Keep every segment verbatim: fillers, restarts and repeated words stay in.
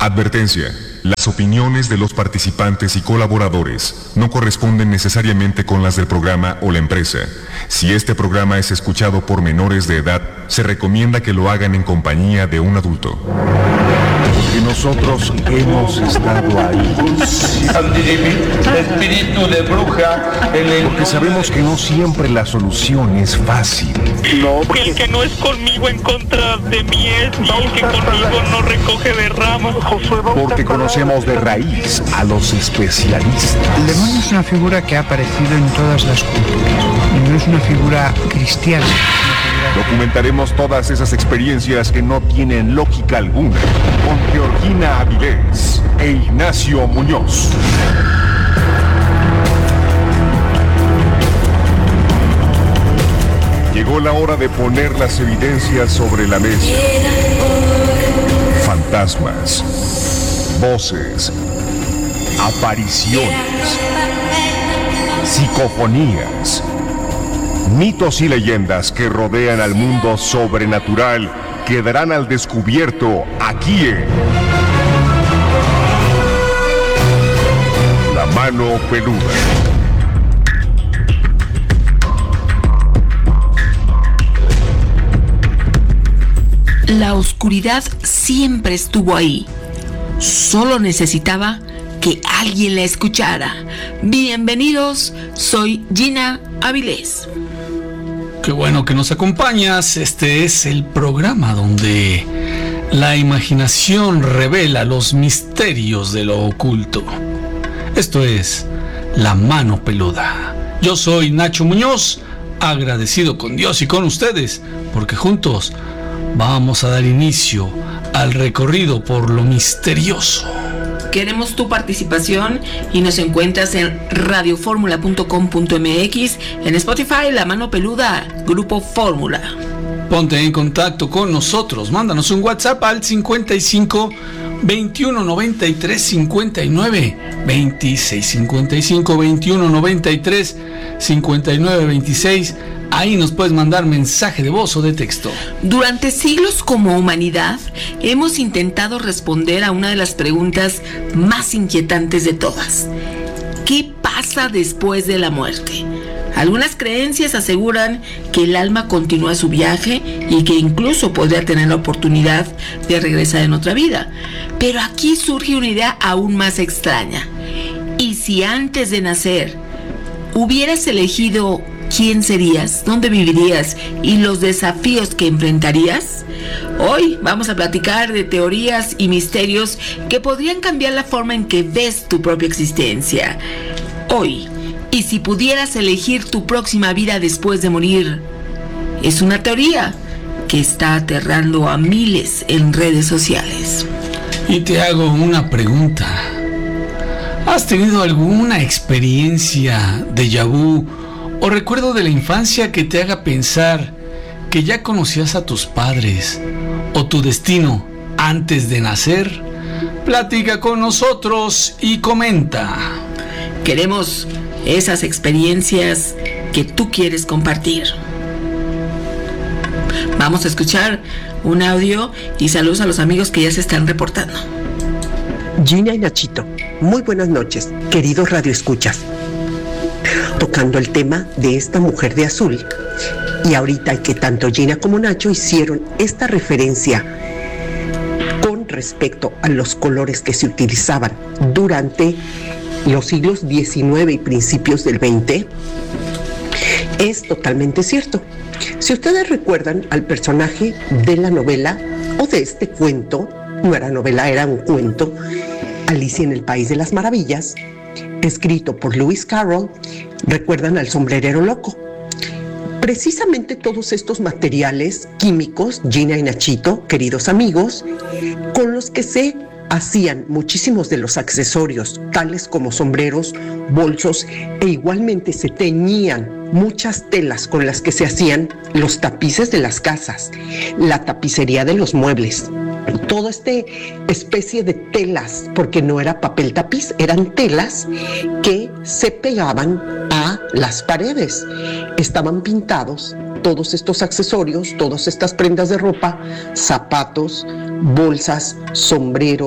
Advertencia. Las opiniones de los participantes y colaboradores no corresponden necesariamente con las del programa o la empresa. Si este programa es escuchado por menores de edad, se recomienda que lo hagan en compañía de un adulto. Porque nosotros hemos estado ahí. Espíritu de bruja. Porque sabemos que no siempre la solución es fácil. No, porque el que no es conmigo en contra de mí es, y el que conmigo no recoge de ramas. Porque conocemos de raíz a los especialistas. El demonio es una figura que ha aparecido en todas las culturas y no es una figura cristiana. Documentaremos todas esas experiencias que no tienen lógica alguna con Georgina Avilés e Ignacio Muñoz. Llegó la hora de poner las evidencias sobre la mesa. Fantasmas, voces, apariciones, psicofonías, mitos y leyendas que rodean al mundo sobrenatural quedarán al descubierto aquí en La Mano Peluda. La oscuridad siempre estuvo ahí. Solo necesitaba que alguien la escuchara. Bienvenidos, soy Gina Avilés. Qué bueno que nos acompañas. Este es el programa donde la imaginación revela los misterios de lo oculto. Esto es La Mano Peluda. Yo soy Nacho Muñoz, agradecido con Dios y con ustedes, porque juntos vamos a dar inicio al recorrido por lo misterioso. Queremos tu participación y nos encuentras en radio fórmula punto com punto m x, en Spotify, La Mano Peluda, Grupo Fórmula. Ponte en contacto con nosotros, mándanos un WhatsApp al cincuenta y cinco, veintiuno, noventa y tres, cincuenta y nueve, veintiséis, cincuenta y cinco, veintiuno, noventa y tres, cincuenta y nueve, veintiséis. Ahí nos puedes mandar mensaje de voz o de texto. Durante siglos como humanidad hemos intentado responder a una de las preguntas más inquietantes de todas. ¿Qué pasa después de la muerte? Algunas creencias aseguran que el alma continúa su viaje y que incluso podría tener la oportunidad de regresar en otra vida. Pero aquí surge una idea aún más extraña. ¿Y si antes de nacer hubieras elegido quién serías, dónde vivirías y los desafíos que enfrentarías? Hoy vamos a platicar de teorías y misterios que podrían cambiar la forma en que ves tu propia existencia. Hoy, ¿y si pudieras elegir tu próxima vida después de morir? Es una teoría que está aterrando a miles en redes sociales. Y te hago una pregunta. ¿Has tenido alguna experiencia déjà vu o recuerdo de la infancia que te haga pensar que ya conocías a tus padres o tu destino antes de nacer? Platica con nosotros y comenta. Queremos esas experiencias que tú quieres compartir. Vamos a escuchar un audio y saludos a los amigos que ya se están reportando. Gina y Nachito, muy buenas noches, queridos radioescuchas. Tocando el tema de esta mujer de azul, y ahorita que tanto Gina como Nacho hicieron esta referencia con respecto a los colores que se utilizaban durante los siglos diecinueve y principios del veinte, es totalmente cierto. Si ustedes recuerdan al personaje de la novela o de este cuento, no era novela, era un cuento, Alicia en el País de las Maravillas, escrito por Lewis Carroll, recuerdan al sombrerero loco. Precisamente todos estos materiales químicos, Gina y Nachito, queridos amigos, con los que se hacían muchísimos de los accesorios, tales como sombreros, bolsos, e igualmente se teñían muchas telas con las que se hacían los tapices de las casas, la tapicería de los muebles, toda esta especie de telas, porque no era papel tapiz, eran telas que se pegaban a las paredes. Estaban pintados todos estos accesorios, todas estas prendas de ropa, zapatos, bolsas, sombreros,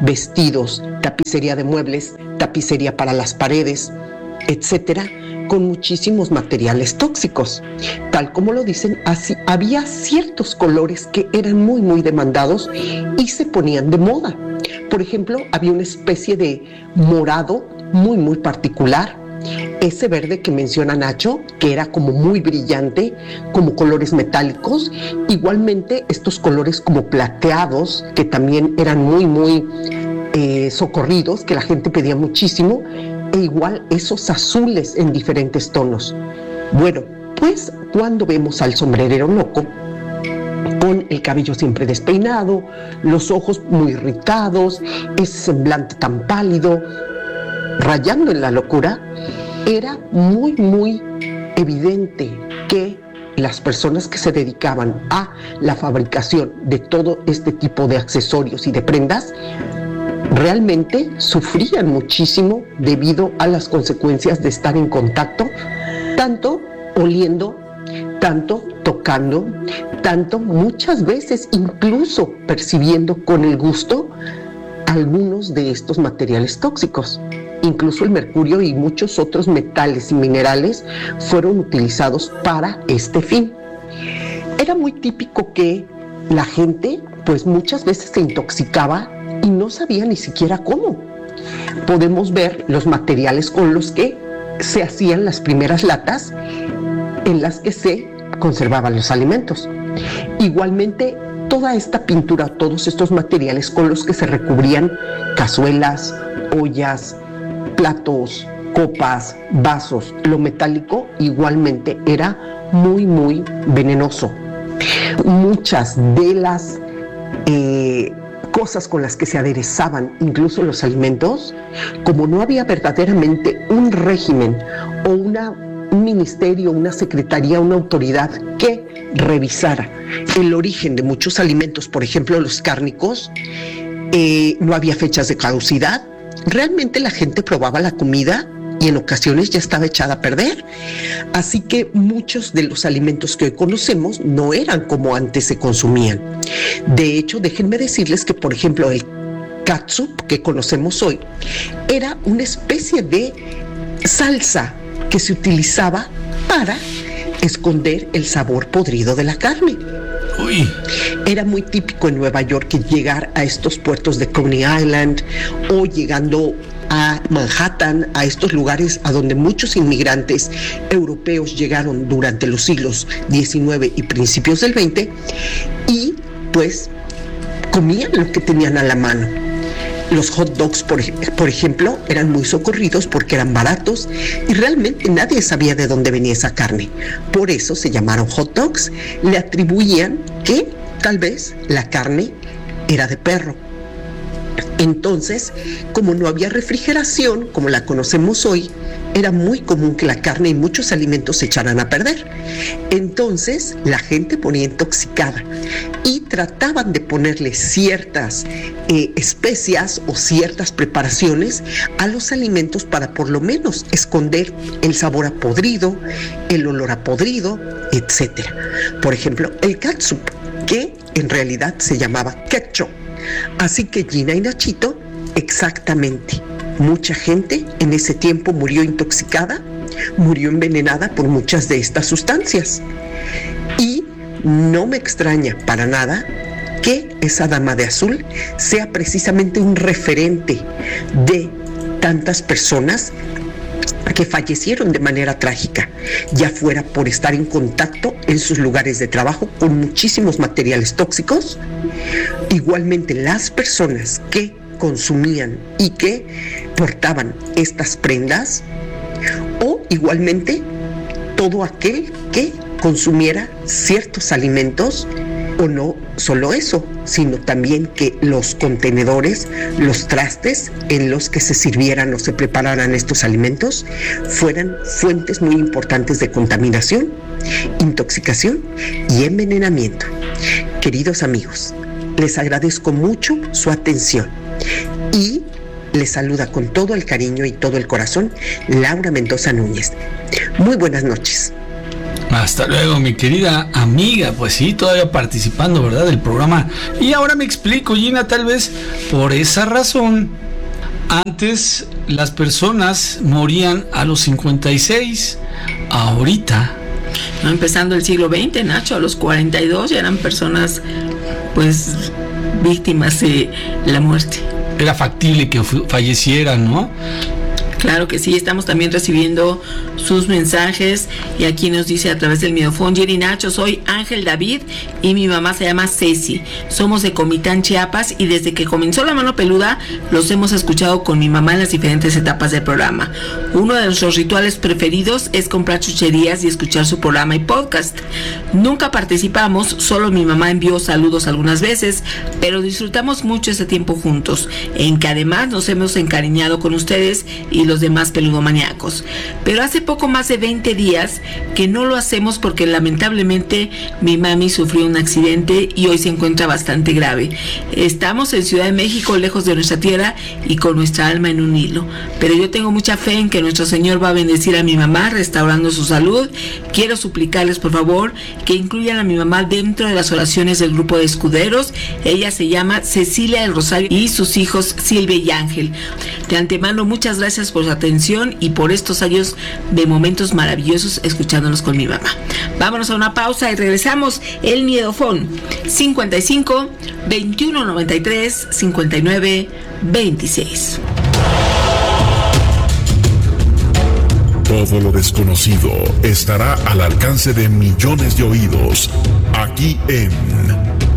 vestidos, tapicería de muebles, tapicería para las paredes, etcétera, con muchísimos materiales tóxicos. Tal como lo dicen, así, había ciertos colores que eran muy, muy demandados y se ponían de moda. Por ejemplo, había una especie de morado muy, muy particular. Ese verde que menciona Nacho, que era como muy brillante, como colores metálicos. Igualmente, estos colores como plateados, que también eran muy, muy eh, socorridos, que la gente pedía muchísimo. E igual esos azules en diferentes tonos. Bueno, pues cuando vemos al sombrerero loco, con el cabello siempre despeinado, los ojos muy irritados, ese semblante tan pálido, rayando en la locura, era muy, muy evidente que las personas que se dedicaban a la fabricación de todo este tipo de accesorios y de prendas realmente sufrían muchísimo debido a las consecuencias de estar en contacto, tanto oliendo, tanto tocando, tanto muchas veces incluso percibiendo con el gusto algunos de estos materiales tóxicos. Incluso el mercurio y muchos otros metales y minerales fueron utilizados para este fin. Era muy típico que la gente, pues muchas veces se intoxicaba y no sabía ni siquiera cómo. Podemos ver los materiales con los que se hacían las primeras latas en las que se conservaban los alimentos. Igualmente, toda esta pintura, todos estos materiales con los que se recubrían cazuelas, ollas, platos, copas, vasos, lo metálico igualmente era muy, muy venenoso. Muchas de las eh, cosas con las que se aderezaban incluso los alimentos, como no había verdaderamente un régimen o una, un ministerio, una secretaría, una autoridad que revisara el origen de muchos alimentos, por ejemplo los cárnicos, eh, no había fechas de caducidad. Realmente la gente probaba la comida y en ocasiones ya estaba echada a perder. Así que muchos de los alimentos que hoy conocemos no eran como antes se consumían. De hecho, déjenme decirles que, por ejemplo, el catsup que conocemos hoy era una especie de salsa que se utilizaba para esconder el sabor podrido de la carne. Uy. Era muy típico en Nueva York que llegar a estos puertos de Coney Island o llegando a Manhattan, a estos lugares a donde muchos inmigrantes europeos llegaron durante los siglos diecinueve y principios del veinte, y pues comían lo que tenían a la mano. Los hot dogs, por, por ejemplo, eran muy socorridos porque eran baratos y realmente nadie sabía de dónde venía esa carne. Por eso se llamaron hot dogs. Le atribuían que tal vez la carne era de perro. Entonces, como no había refrigeración, como la conocemos hoy, era muy común que la carne y muchos alimentos se echaran a perder. Entonces, la gente ponía intoxicada y trataban de ponerle ciertas eh, especias o ciertas preparaciones a los alimentos para por lo menos esconder el sabor a podrido, el olor a podrido, etcétera. Por ejemplo, el catsup, que en realidad se llamaba ketchup. Así que Gina y Nachito, exactamente, mucha gente en ese tiempo murió intoxicada, murió envenenada por muchas de estas sustancias. Y no me extraña para nada que esa dama de azul sea precisamente un referente de tantas personas que fallecieron de manera trágica, ya fuera por estar en contacto en sus lugares de trabajo con muchísimos materiales tóxicos, igualmente las personas que consumían y que portaban estas prendas, o igualmente todo aquel que consumiera ciertos alimentos, o no solo eso, sino también que los contenedores, los trastes en los que se sirvieran o se prepararan estos alimentos fueran fuentes muy importantes de contaminación, intoxicación y envenenamiento. Queridos amigos, les agradezco mucho su atención y les saluda con todo el cariño y todo el corazón Laura Mendoza Núñez. Muy buenas noches. Hasta luego, mi querida amiga. Pues sí, todavía participando, ¿verdad?, del programa. Y ahora me explico, Gina, tal vez por esa razón, antes las personas morían a los cincuenta y seis, ahorita... No, empezando el siglo veinte, Nacho, a los cuarenta y dos ya eran personas, pues, víctimas de la muerte. Era factible que fallecieran, ¿no? Claro que sí, estamos también recibiendo sus mensajes y aquí nos dice a través del Midofón: Jerry, Nacho, soy Ángel David y mi mamá se llama Ceci. Somos de Comitán, Chiapas, y desde que comenzó La Mano Peluda los hemos escuchado con mi mamá en las diferentes etapas del programa. Uno de nuestros rituales preferidos es comprar chucherías y escuchar su programa y podcast. Nunca participamos, solo mi mamá envió saludos algunas veces, pero disfrutamos mucho ese tiempo juntos, en que además nos hemos encariñado con ustedes y los demás peludomaníacos. Pero hace poco más de veinte días que no lo hacemos porque lamentablemente mi mami sufrió un accidente y hoy se encuentra bastante grave. Estamos en Ciudad de México, lejos de nuestra tierra y con nuestra alma en un hilo. Pero yo tengo mucha fe en que nuestro Señor va a bendecir a mi mamá restaurando su salud. Quiero suplicarles, por favor, que incluyan a mi mamá dentro de las oraciones del grupo de escuderos. Ella se llama Cecilia del Rosario y sus hijos Silvia y Ángel. De antemano, muchas gracias por su atención y por estos años de momentos maravillosos escuchándonos con mi mamá. Vámonos a una pausa y regresamos. El Miedofón cincuenta y cinco, veintiuno noventa y tres, cincuenta y nueve, veintiséis. Todo lo desconocido estará al alcance de millones de oídos, aquí en